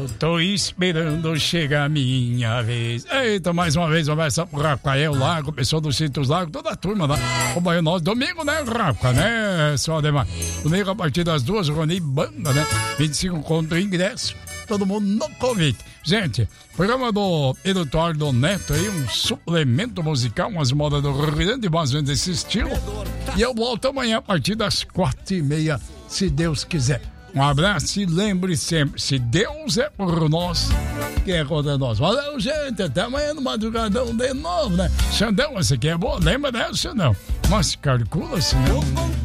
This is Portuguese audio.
Eu tô esperando chegar a minha vez. Eita, mais uma vez, conversa com o Rafael Lago, pessoal do Cintos Lago, toda a turma lá. Acompanhando nós domingo, né, Rafa, né? Só Ademar. Domingo a partir das 2, Rony Banda, né? 25 conto ingresso. Todo mundo no convite. Gente, programa do Eduardo Neto aí, um suplemento musical, umas modas do Rio Grande, mais ou menos desse estilo. E eu volto amanhã a partir das 4h30, se Deus quiser. Um abraço e lembre sempre, se Deus é por nós, quem é contra nós? Valeu, gente, até amanhã no madrugadão de novo, né? Xandão, essa aqui é boa, lembra dessa, Xandão? Mas calcula-se, né?